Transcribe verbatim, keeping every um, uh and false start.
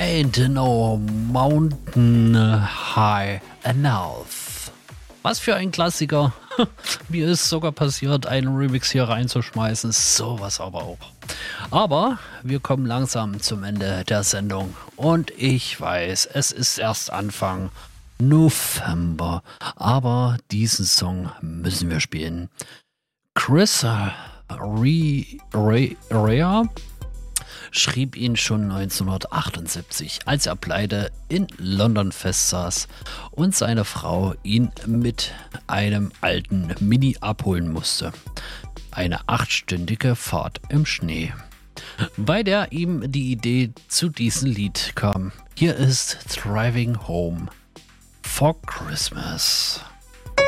Ain't no mountain high enough. Was für ein Klassiker. Mir ist sogar passiert, einen Remix hier reinzuschmeißen. Sowas aber auch. Aber wir kommen langsam zum Ende der Sendung. Und ich weiß, es ist erst Anfang November. Aber diesen Song müssen wir spielen. Chris Rea schrieb ihn schon neunzehnhundertachtundsiebzig, als er pleite in London festsaß und seine Frau ihn mit einem alten Mini abholen musste. Eine achtstündige Fahrt im Schnee, bei der ihm die Idee zu diesem Lied kam. Hier ist Driving Home for Christmas.